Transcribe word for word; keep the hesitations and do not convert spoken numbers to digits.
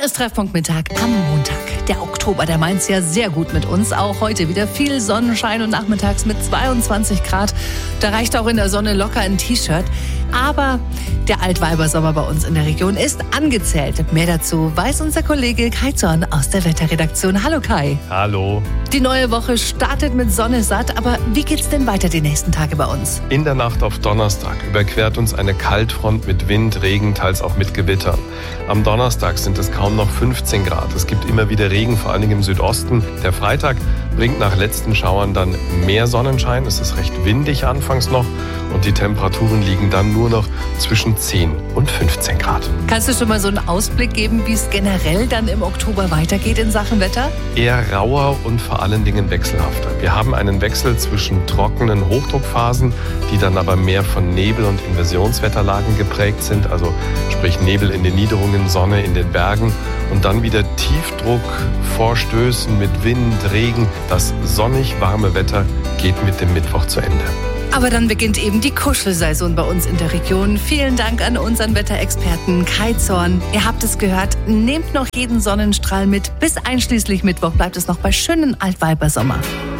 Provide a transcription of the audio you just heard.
Hier ist Treffpunkt Mittag am Montag. Der Oktober, der meint's ja sehr gut mit uns. Auch heute wieder viel Sonnenschein und nachmittags mit zweiundzwanzig Grad. Da reicht auch in der Sonne locker ein T-Shirt. Aber der Altweibersommer bei uns in der Region ist angezählt. Mehr dazu weiß unser Kollege Kai Zorn aus der Wetterredaktion. Hallo Kai. Hallo. Die neue Woche startet mit Sonne satt, aber wie geht's denn weiter die nächsten Tage bei uns? In der Nacht auf Donnerstag überquert uns eine Kaltfront mit Wind, Regen, teils auch mit Gewittern. Am Donnerstag sind es kaum noch fünfzehn Grad. Es gibt immer wieder Regen, vor allen Dingen im Südosten. Der Freitag bringt nach letzten Schauern dann mehr Sonnenschein. Es ist recht windig anfangs noch und die Temperaturen liegen dann nur noch zwischen zehn und fünfzehn Grad. Kannst du schon mal so einen Ausblick geben, wie es generell dann im Oktober weitergeht in Sachen Wetter? Eher rauer und vor allen Dingen wechselhafter. Wir haben einen Wechsel zwischen trockenen Hochdruckphasen, die dann aber mehr von Nebel- und Inversionswetterlagen geprägt sind, also sprich Nebel in den Niederungen, Sonne in den Bergen und dann wieder Tiefdruck, Vorstößen mit Wind, Regen. Das sonnig warme Wetter geht mit dem Mittwoch zu Ende. Aber dann beginnt eben die Kuschelsaison bei uns in der Region. Vielen Dank an unseren Wetterexperten Kai Zorn. Ihr habt es gehört, nehmt noch jeden Sonnenstrahl mit. Bis einschließlich Mittwoch bleibt es noch bei schönen Altweibersommer.